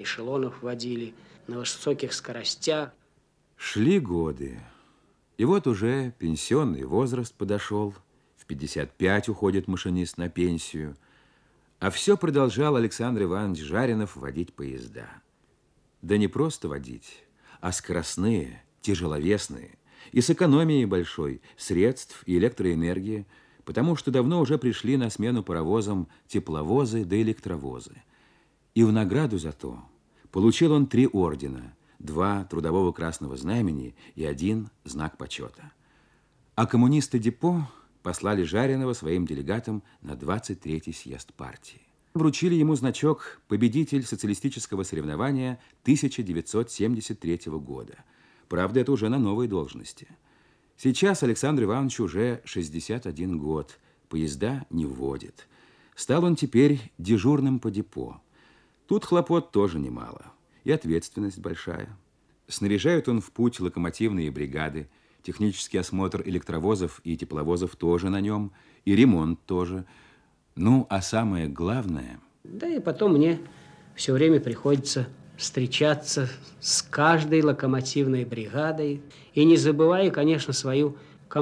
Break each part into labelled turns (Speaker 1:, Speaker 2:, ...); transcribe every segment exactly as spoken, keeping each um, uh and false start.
Speaker 1: эшелонов водили на высоких скоростях.
Speaker 2: Шли годы. И вот уже пенсионный возраст подошел. В пятьдесят пять уходит машинист на пенсию. А все продолжал Александр Иванович Жаринов водить поезда. Да не просто водить, а скоростные, тяжеловесные, и с экономией большой средств и электроэнергии, потому что давно уже пришли на смену паровозам тепловозы да электровозы. И в награду за то получил он три ордена, два трудового красного знамени и один знак почета. А коммунисты депо послали Жаринова своим делегатам на двадцать третий съезд партии. Вручили ему значок «Победитель социалистического соревнования тысяча девятьсот семьдесят третьего года». Правда, это уже на новой должности. Сейчас Александру Ивановичу уже шестьдесят один год. Поезда не вводит. Стал он теперь дежурным по депо. Тут хлопот тоже немало. И ответственность большая. Снаряжает он в путь локомотивные бригады. Технический осмотр электровозов и тепловозов тоже на нем. И ремонт тоже. Ну, а самое главное...
Speaker 1: Да и потом мне все время приходится встречаться с каждой локомотивной бригадой. И не забываю, конечно, свою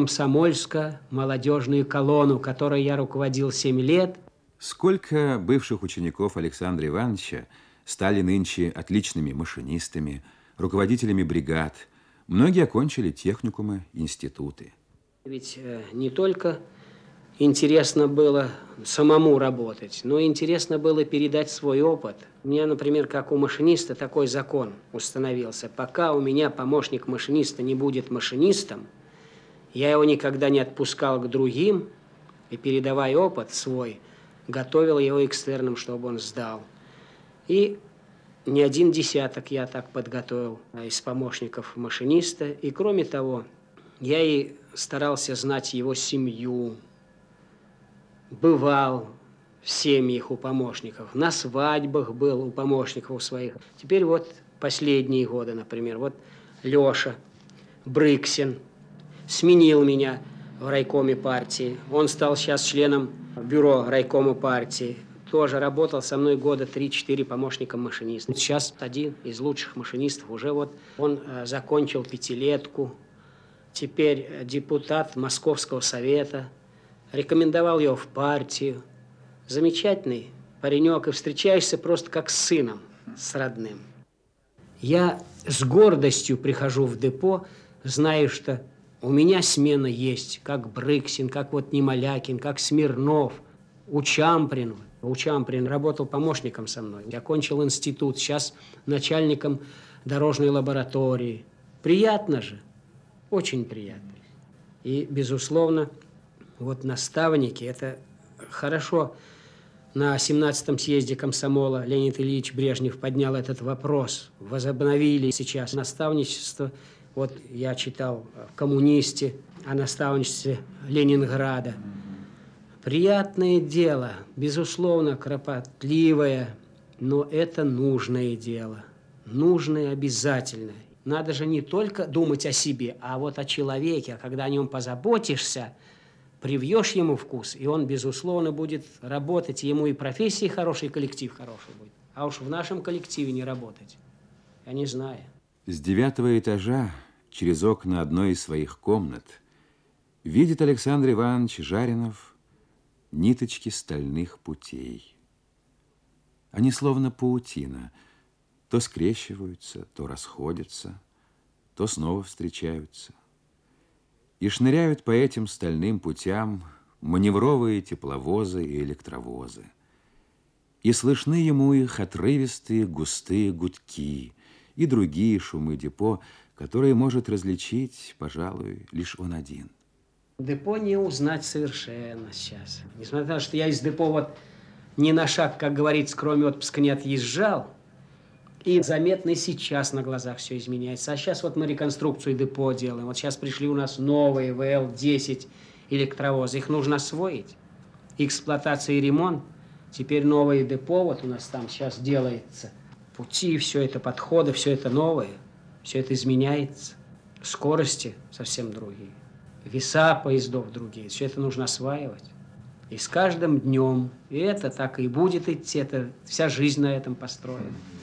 Speaker 1: комсомольско-молодежную колонну, которой я руководил семь лет.
Speaker 2: Сколько бывших учеников Александра Ивановича стали нынче отличными машинистами, руководителями бригад. Многие окончили техникумы, институты.
Speaker 1: Ведь э, не только интересно было самому работать, но интересно было передать свой опыт. У меня, например, как у машиниста такой закон установился. Пока у меня помощник машиниста не будет машинистом, я его никогда не отпускал к другим, и, передавая опыт свой, готовил его экстерном, чтобы он сдал. И не один десяток я так подготовил из помощников машиниста. И, кроме того, я и старался знать его семью, бывал в семьях у помощников, на свадьбах был у помощников своих. Теперь вот последние годы, например, вот Леша Брыксин сменил меня в райкоме партии. Он стал сейчас членом бюро райкома партии. Тоже работал со мной года три-четыре помощником машиниста. Сейчас один из лучших машинистов. Уже вот он э, закончил пятилетку. Теперь депутат Московского совета. Рекомендовал его в партию. Замечательный паренек. И встречаешься просто как с сыном, с родным. Я с гордостью прихожу в депо, знаю, что у меня смена есть, как Брыксин, как вот Немолякин, как Смирнов, Учамприн. Учамприн работал помощником со мной. Я окончил институт, сейчас начальником дорожной лаборатории. Приятно же, очень приятно. И, безусловно, вот наставники, это хорошо. На семнадцатом съезде комсомола Леонид Ильич Брежнев поднял этот вопрос. Возобновили сейчас наставничество. Вот я читал в «Коммунисте» о наставничестве Ленинграда. Приятное дело, безусловно, кропотливое, но это нужное дело. Нужное обязательно. Надо же не только думать о себе, а вот о человеке. А когда о нем позаботишься, привьешь ему вкус, и он, безусловно, будет работать. Ему и профессия хорошая, и коллектив хороший будет. А уж в нашем коллективе не работать, я не знаю.
Speaker 2: С девятого этажа, через окна одной из своих комнат, видит Александр Иванович Жаринов ниточки стальных путей. Они словно паутина, то скрещиваются, то расходятся, то снова встречаются. И шныряют по этим стальным путям маневровые тепловозы и электровозы. И слышны ему их отрывистые густые гудки и другие шумы депо, которые может различить, пожалуй, лишь он один.
Speaker 1: Депо не узнать совершенно сейчас. Несмотря на то, что я из депо вот ни на шаг, как говорится, кроме отпуска не отъезжал, и заметно и сейчас на глазах все изменяется. А сейчас вот мы реконструкцию депо делаем. Вот сейчас пришли у нас новые вэ эл десять электровозы. Их нужно освоить. Эксплуатация и ремонт. Теперь новые депо вот у нас там сейчас делается. Пути, все это, подходы, все это новое. Все это изменяется. Скорости совсем другие. Веса поездов другие. Все это нужно осваивать. И с каждым днем. И это так и будет идти. Это вся жизнь на этом построена.